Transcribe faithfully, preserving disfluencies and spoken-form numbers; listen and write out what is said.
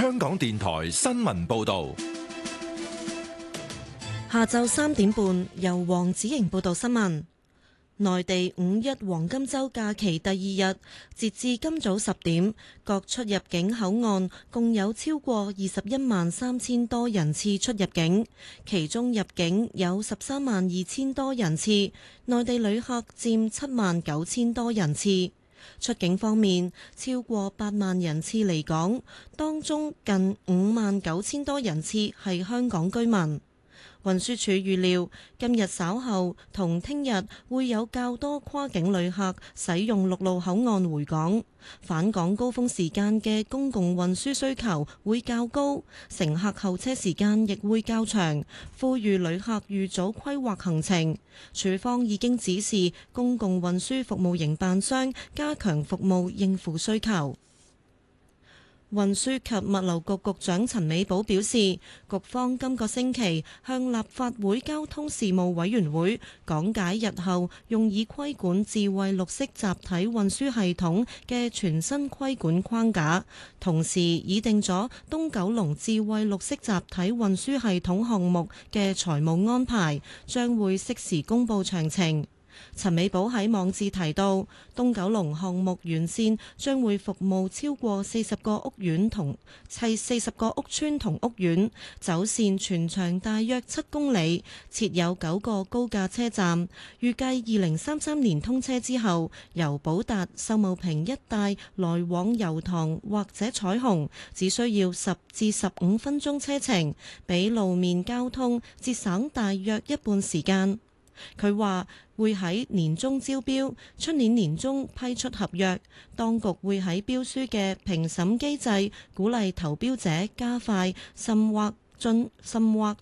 香港電台新聞報道。 下晝三點半，由黃子瑩報道新聞。內地五一黃金週假期第二日，截至今早十點，各出入境口岸共有超過二十一萬三千多人次出入境，其中入境有十三萬二千多人次，內地旅客佔七萬九千多人次。出境方面，超過八萬人次離港，當中近五萬九千多人次係香港居民。運輸署預料，今日稍後同聽日會有較多跨境旅客使用陸路口岸回港，返港高峰時間嘅公共運輸需求會較高，乘客候車時間亦會較長，呼籲旅客預早規劃行程。署方已經指示公共運輸服務營辦商加強服務應付需求。運輸及物流局局長陳美寶表示，局方今個星期向立法會交通事務委員會講解日後用以規管智慧綠色集體運輸系統嘅全新規管框架，同時擬定咗東九龍智慧綠色集體運輸系統項目嘅財務安排，將會適時公佈詳情。陳美寶喺網誌提到，東九龍項目沿線將會服務超過四十個屋苑同砌四十個屋邨同屋苑，走線全長大約七公里，設有九個高架車站。預計二零三三年通車之後，由寶達、秀茂坪一帶來往油塘或者彩虹，只需要十至十五分鐘車程，比路面交通節省大約一半時間。佢話會喺年中招標，出年年中批出合約。當局會喺標書嘅評審機制鼓勵投標者加快甚或進甚或